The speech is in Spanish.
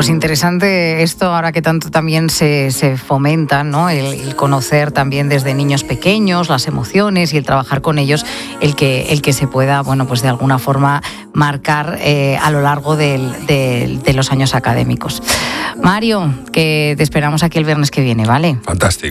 Pues interesante esto, ahora que tanto también se fomenta, ¿no? El conocer también desde niños pequeños las emociones y el trabajar con ellos, el que se pueda, bueno, pues de alguna forma marcar a lo largo de los años académicos. Mario, que te esperamos aquí el viernes que viene, ¿vale? Fantástico.